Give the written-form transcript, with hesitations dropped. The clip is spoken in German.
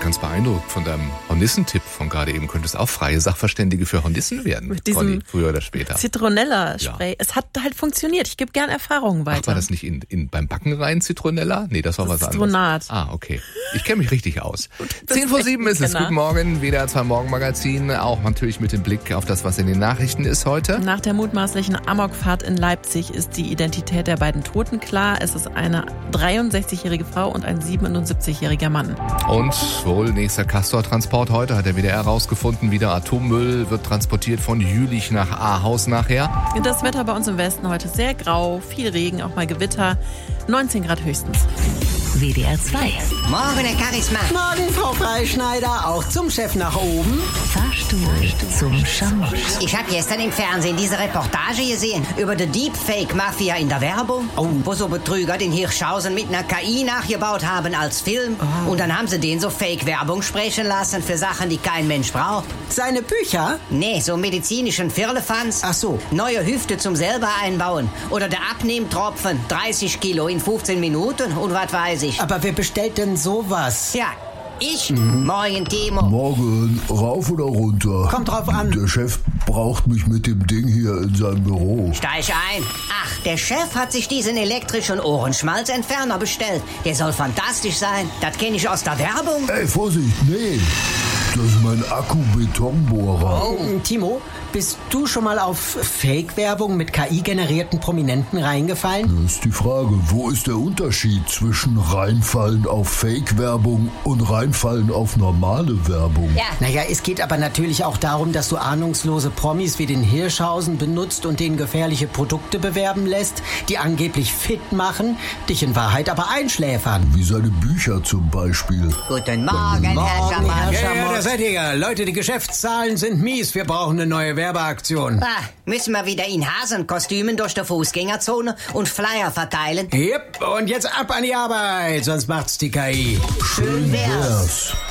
ganz beeindruckt von deinem Hornissentipp von gerade eben. Könntest auch freie Sachverständige für Hornissen werden, mit diesem Conny, früher oder später. Zitronella-Spray. Ja. Es hat halt funktioniert. Ich gebe gern Erfahrungen weiter. Ach, war das nicht beim Backen rein Zitronella? Nee, das war was Zitronat. anderes. Okay. Ich kenne mich richtig aus. 10:07 ist es. Guten Morgen, WDR 2 Morgenmagazin. Auch natürlich mit dem Blick auf das, was in den Nachrichten ist heute. Nach der mutmaßlichen Amokfahrt in Leipzig ist die Identität der beiden Toten klar. Es ist eine 63-jährige Frau und ein 77-jähriger Mann. Und wohl nächster Castor-Transport heute, hat der WDR rausgefunden. Wieder Atommüll wird transportiert von Jülich nach Ahaus nachher. Das Wetter bei uns im Westen heute sehr grau, viel Regen, auch mal Gewitter, 19 Grad höchstens. WDR 2. Morgen, Herr Charisma. Morgen, Frau Freischneider. Auch zum Chef nach oben. Fahrstuhl zum Schamied. Ich habe gestern im Fernsehen diese Reportage gesehen über die Deepfake-Mafia in der Werbung. Wo so Betrüger den Hirschhausen mit einer KI nachgebaut haben als Film. Und dann haben sie den so Fake-Werbung sprechen lassen für Sachen, die kein Mensch braucht. Seine Bücher? Nee, so medizinischen Firlefanz. Ach so. Neue Hüfte zum selber einbauen. Oder der Abnehmtropfen, 30 Kilo in 15 Minuten und was weiß ich. Aber wer bestellt denn sowas? Ja, ich? Morgen, Timo. Morgen, rauf oder runter? Kommt drauf an. Der Chef braucht mich mit dem Ding hier in seinem Büro. Steig ein. Ach, der Chef hat sich diesen elektrischen Ohrenschmalzentferner bestellt. Der soll fantastisch sein. Das kenne ich aus der Werbung. Ey, Vorsicht, nee. Das ist mein Akku-Betonbohrer. Timo, bist du schon mal auf Fake-Werbung mit KI-generierten Prominenten reingefallen? Das ist die Frage, wo ist der Unterschied zwischen reinfallen auf Fake-Werbung und reinfallen auf normale Werbung? Ja. Naja, es geht aber natürlich auch darum, dass du ahnungslose Promis wie den Hirschhausen benutzt und denen gefährliche Produkte bewerben lässt, die angeblich fit machen, dich in Wahrheit aber einschläfern. Wie seine Bücher zum Beispiel. Guten Morgen, Herr Schamann. Ja, da seid ihr ja. Leute, die Geschäftszahlen sind mies. Wir brauchen eine neue Werbeaktion. Müssen wir wieder in Hasenkostümen durch die Fußgängerzone und Flyer verteilen? Yep, und jetzt ab an die Arbeit, sonst macht's die KI. Schön wär's.